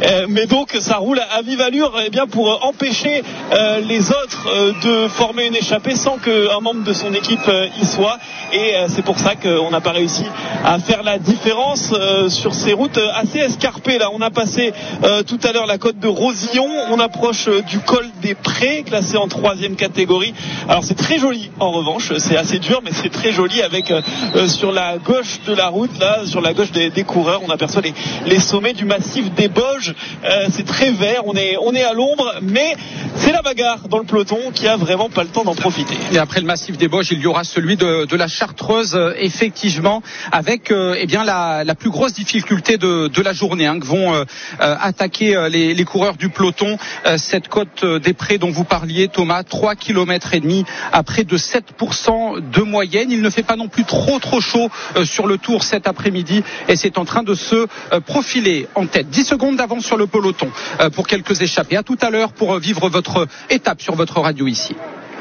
mais donc ça roule à vive allure pour empêcher les autres de former une échappée sans qu'un membre de son équipe y soit, et c'est pour ça qu'on n'a pas réussi à faire la différence sur ces routes assez escarpées. Là, on a passé tout à l'heure la côte de Rosillon, on approche du col des Prés, classé en 3e catégorie. Alors c'est très joli en revanche, c'est assez dur mais c'est très joli, avec sur la gauche de la route, là sur la gauche des coureurs, on aperçoit les sommets du massif des Bauges. C'est très vert, on est à l'ombre, mais c'est la bagarre dans le peloton qui a vraiment pas le temps d'en profiter. Et après le massif des Bauges, il y aura celui de la Chartreuse, effectivement, avec la plus grosse difficulté de la journée, que vont attaquer les coureurs du peloton. Cette côte des Prés dont vous parliez, Thomas, 3,5 km à près de 7% de moyenne. Il ne fait pas non plus trop chaud sur le Tour cet après-midi, et c'est en train de se profiler en tête. 10 secondes d'avance sur le peloton pour quelques échappés. À tout à l'heure pour vivre votre étape sur votre radio ici.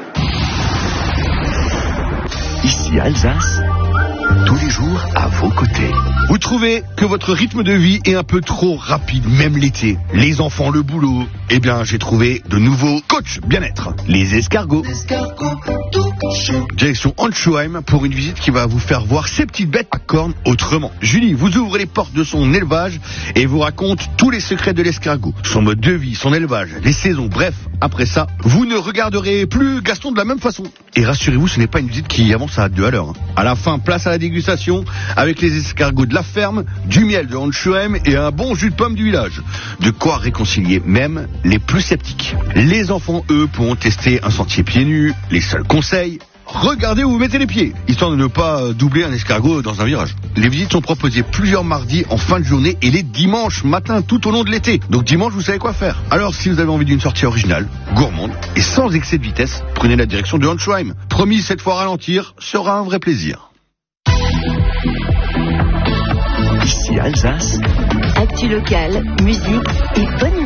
Ici Alsace, tous les jours à vos côtés. Vous trouvez que votre rythme de vie est un peu trop rapide, même l'été? Les enfants, le boulot? Eh bien, j'ai trouvé de nouveaux coachs bien-être. Les escargots. Direction Anschuheim pour une visite qui va vous faire voir ces petites bêtes à cornes autrement. Julie vous ouvre les portes de son élevage et vous raconte tous les secrets de l'escargot. Son mode de vie, son élevage, les saisons, bref. Après ça, vous ne regarderez plus Gaston de la même façon. Et rassurez-vous, ce n'est pas une visite qui avance à 2 à l'heure. À la fin, place à la dégustation avec les escargots de la ferme, du miel de Anschuheim et un bon jus de pomme du village. De quoi réconcilier même les plus sceptiques. Les enfants, eux, pourront tester un sentier pieds nus. Les seuls conseils: regardez où vous mettez les pieds, histoire de ne pas doubler un escargot dans un virage. Les visites sont proposées plusieurs mardis en fin de journée et les dimanches matin tout au long de l'été. Donc dimanche, vous savez quoi faire. Alors si vous avez envie d'une sortie originale, gourmande et sans excès de vitesse, prenez la direction de Anschuheim. Promis, cette fois ralentir sera un vrai plaisir. Ici Alsace. Actu locale, musique et bonne